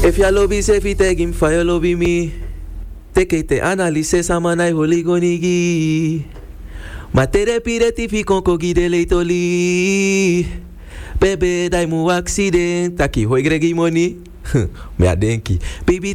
If you lobby say fi take him fire lobby me. Take it analyse samanai holigonigi. Ma tere pireti fi konko gide leitoli. Bebe dai mu accident. Taki hoi gregi money. Me a denki. Baby